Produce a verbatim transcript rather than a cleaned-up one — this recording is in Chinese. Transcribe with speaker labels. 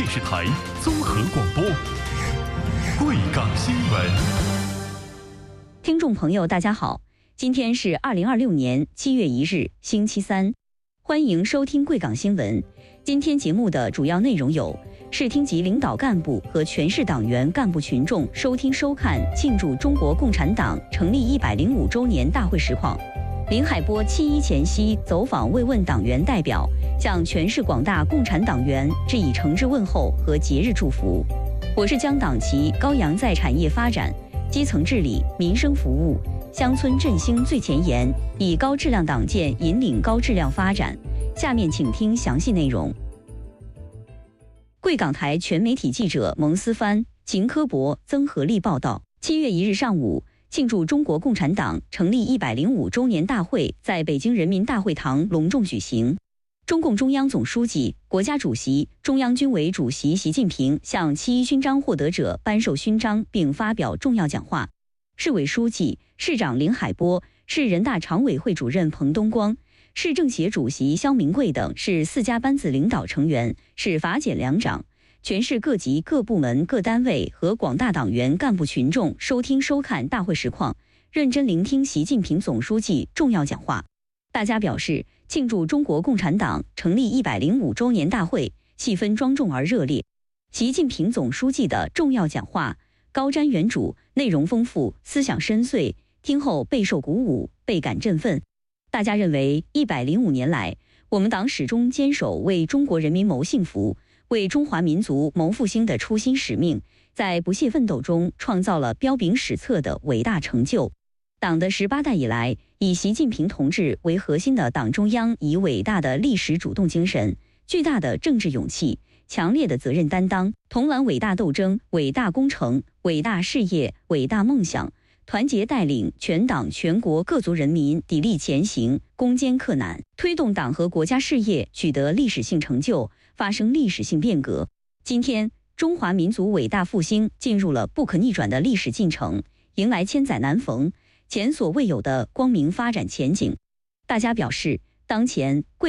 Speaker 1: 视台综合广播，贵港新闻。
Speaker 2: 听众朋友，大家好，今天是二零二六年七月一日，星期三，欢迎收听贵港新闻。今天节目的主要内容有：市厅级领导干部和全市党员干部群众收听收看庆祝中国共产党成立一百零五周年大会实况。林海波七一前夕走访慰问党员代表，向全市广大共产党员致以诚挚问候和节日祝福。我是将党旗高扬在产业发展、基层治理、民生服务、乡村振兴最前沿，以高质量党建引领高质量发展。下面请听详细内容。贵港台全媒体记者蒙思帆、秦科博、曾和利报道：七月一日上午，庆祝中国共产党成立一百零五周年大会在北京人民大会堂隆重举行。中共中央总书记、国家主席、中央军委主席习近平向七一勋章获得者颁授勋章并发表重要讲话。市委书记、市长林海波、市人大常委会主任彭东光、市政协主席肖明贵等市四家班子领导成员、市法检两长、全市各级各部门各单位和广大党员干部群众收听收看大会实况，认真聆听习近平总书记重要讲话。大家表示，庆祝中国共产党成立一百零五周年大会气氛庄重而热烈。习近平总书记的重要讲话高瞻远瞩，内容丰富，思想深邃，听后备受鼓舞，倍感振奋。大家认为，一百零五年来，我们党始终坚守为中国人民谋幸福、为中华民族谋复兴的初心使命，在不懈奋斗中创造了彪炳史册的伟大成就。党的十八代以来，以习近平同志为核心的党中央以伟大的历史主动精神、巨大的政治勇气、强烈的责任担当，统揽伟大斗争、伟大工程、伟大事业、伟大梦想，团结带领全党全国各族人民砥砺前行，攻坚克难，推动党和国家事业取得历史性成就，发生历史性变革。今天，中华民族伟大复兴进入了不可逆转的历史进程，迎来千载难逢、前所未有的光明发展前景。大家表示，当前贵